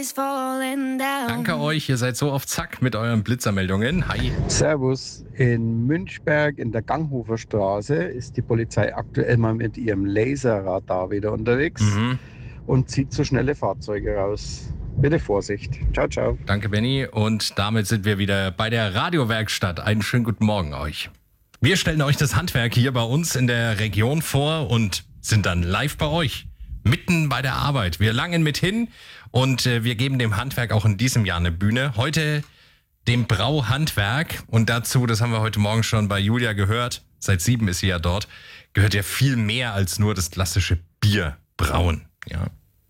Danke euch, ihr seid so auf Zack mit euren Blitzermeldungen. Hi. Servus. In Münchberg in der Ganghofer Straße ist die Polizei aktuell mal mit ihrem Laserradar wieder unterwegs und zieht so schnelle Fahrzeuge raus. Bitte Vorsicht. Ciao, ciao. Danke, Benny. Und damit sind wir wieder bei der Radiowerkstatt. Einen schönen guten Morgen euch. Wir stellen euch das Handwerk hier bei uns in der Region vor und sind dann live bei euch. Mitten bei der Arbeit. Wir langen mit hin und wir geben dem Handwerk auch in diesem Jahr eine Bühne. Heute dem Brauhandwerk und dazu, das haben wir heute Morgen schon bei Julia gehört, seit 7 ist sie ja dort, gehört ja viel mehr als nur das klassische Bierbrauen. Ja.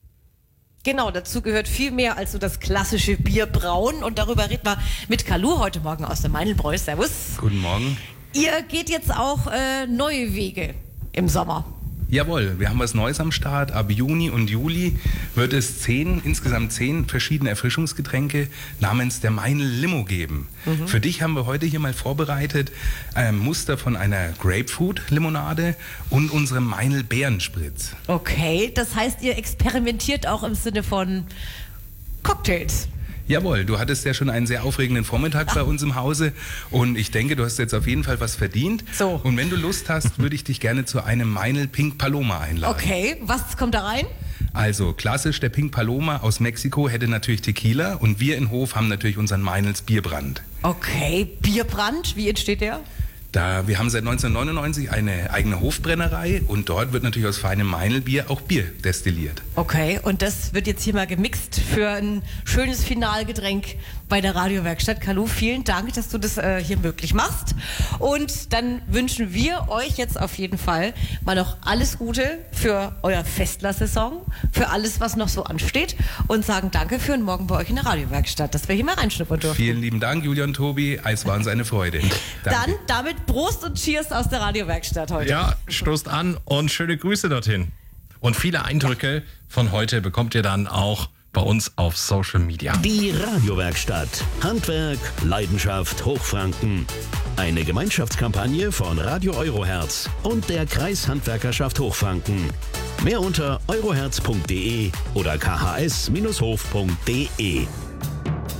Genau, dazu gehört viel mehr als so das klassische Bierbrauen und darüber reden wir mit Kalu heute Morgen aus der Meinlbräu. Servus. Guten Morgen. Ihr geht jetzt auch neue Wege im Sommer. Jawohl, wir haben was Neues am Start. Ab Juni und Juli wird es insgesamt 10 verschiedene Erfrischungsgetränke namens der Meinl Limo geben. Für dich haben wir heute hier mal vorbereitet ein Muster von einer Grapefruit-Limonade und unserem Meinl Beerenspritz. Okay, das heißt, ihr experimentiert auch im Sinne von Cocktails. Jawohl, du hattest ja schon einen sehr aufregenden Vormittag bei uns im Hause und ich denke, du hast jetzt auf jeden Fall was verdient. So. Und wenn du Lust hast, würde ich dich gerne zu einem Meinl Pink Paloma einladen. Okay, was kommt da rein? Also klassisch, der Pink Paloma aus Mexiko hätte natürlich Tequila und wir in Hof haben natürlich unseren Meinls Bierbrand. Okay, Bierbrand, wie entsteht der? Wir haben seit 1999 eine eigene Hofbrennerei und dort wird natürlich aus feinem Meinlbier auch Bier destilliert. Okay, und das wird jetzt hier mal gemixt für ein schönes Finalgetränk bei der Radiowerkstatt. Kalu, vielen Dank, dass du das hier möglich machst. Und dann wünschen wir euch jetzt auf jeden Fall mal noch alles Gute für euer Festler-Saison, für alles, was noch so ansteht und sagen danke für einen Morgen bei euch in der Radiowerkstatt, dass wir hier mal reinschnuppern durften. Vielen lieben Dank, Julia und Tobi. Es war uns eine Freude. Dann damit Prost und Cheers aus der Radiowerkstatt heute. Ja, stoßt an und schöne Grüße dorthin. Und viele Eindrücke von heute bekommt ihr dann auch bei uns auf Social Media. Die Radiowerkstatt. Handwerk, Leidenschaft, Hochfranken. Eine Gemeinschaftskampagne von Radio Euroherz und der Kreishandwerkerschaft Hochfranken. Mehr unter euroherz.de oder khs-hof.de.